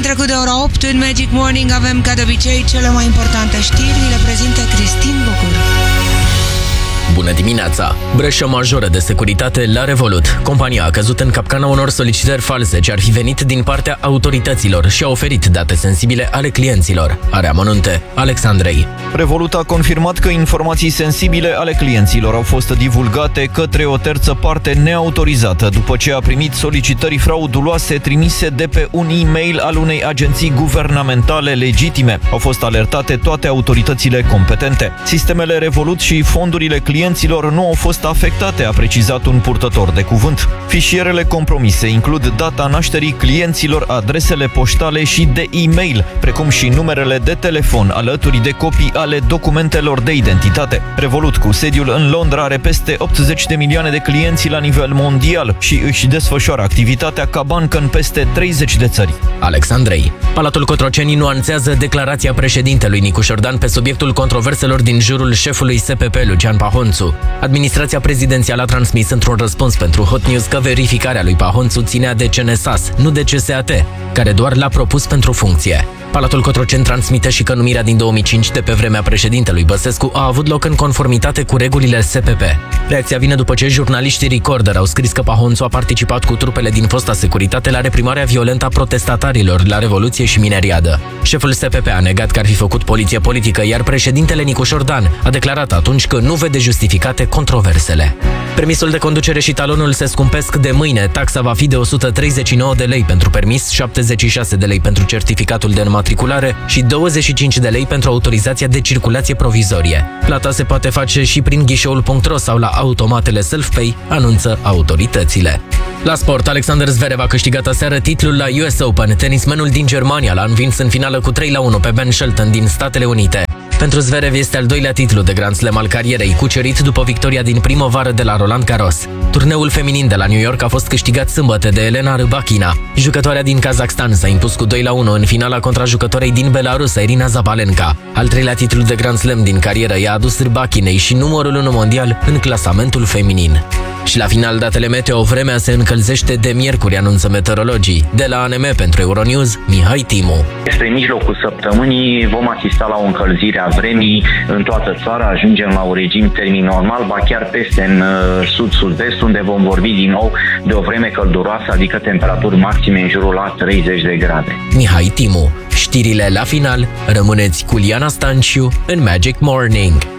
trecut de ora 8, în Magic Morning avem ca de obicei cele mai importante știri, le prezintă Cristin Bucur. Bună dimineața! Breșă majoră de securitate la Revolut. Compania a căzut în capcana unor solicitări false ce ar fi venit din partea autorităților și a oferit date sensibile ale clienților. Are amănunte Alex Andrei. Revolut a confirmat că informații sensibile ale clienților au fost divulgate către o terță parte neautorizată după ce a primit solicitări frauduloase trimise de pe un e-mail al unei agenții guvernamentale legitime. Au fost alertate toate autoritățile competente. Sistemele Revolut și fondurile clienților nu au fost afectate, a precizat un purtător de cuvânt. Fișierele compromise includ data nașterii clienților, adresele poștale și de e-mail, precum și numerele de telefon, alături de copii ale documentelor de identitate. Revolut, cu sediul în Londra, are peste 80 de milioane de clienți la nivel mondial și își desfășoară activitatea ca bancă în peste 30 de țări. Alex Andrei. Palatul Cotroceni nuanțează declarația președintelui Nicu Șordan pe subiectul controverselor din jurul șefului SPP, Lucian Pahonțu. Administrația prezidențială a transmis într-un răspuns pentru Hot News că verificarea lui Pahonțu ținea de CNSAS, nu de CSAT, care doar l-a propus pentru funcție. Palatul Cotroceni transmite și că numirea din 2005 de pe vremea președintelui Băsescu a avut loc în conformitate cu regulile SPP. Reacția vine după ce jurnaliștii Recorder au scris că Pahonțu a participat cu trupele din fosta securitate la reprimarea violentă a protestatarilor la Revoluție și Mineriadă. Șeful SPP a negat că ar fi făcut poliție politică, iar președintele Nicu Șordan a declarat atunci că nu vede justificate controversele. Permisul de conducere și talonul se scumpesc de mâine. Taxa va fi de 139 de lei pentru permis, 76 de lei pentru certificatul de înmatriculare și 25 de lei pentru autorizația de circulație provizorie. Plata se poate face și prin ghișeul.ro sau la automatele self-pay, anunță autoritățile. La sport, Alexander Zverev a câștigat aseară titlul la US Open. Tenismenul din Germania l-a învins în finală cu 3-1 pe Ben Shelton din Statele Unite. Pentru Zverev este al doilea titlu de Grand Slam al carierei, cucerit după victoria din primăvară de la Roland Garros. Turneul feminin de la New York a fost câștigat sâmbătă de Elena Rybakina. Jucătoarea din Kazakhstan s-a impus cu 2-1 în finala contra jucătoarei din Belarus, Irina Zabalenka. Al treilea titlu de Grand Slam din carieră i-a adus Rybakinei și numărul 1 mondial în clasamentul feminin. Și la final, datele meteo, vremea se încălzește de miercuri, anunță meteorologii. De la ANM pentru Euronews, Mihai Timu. Spre mijlocul săptămânii vom asista la o încălzire a vremii în toată țara, ajungem la un regim termic normal, ba chiar peste în sud-sud-est, unde vom vorbi din nou de o vreme călduroasă, adică temperaturi maxime în jurul la 30 de grade. Mihai Timu. Știrile la final, rămâneți cu Liana Stanciu în Magic Morning.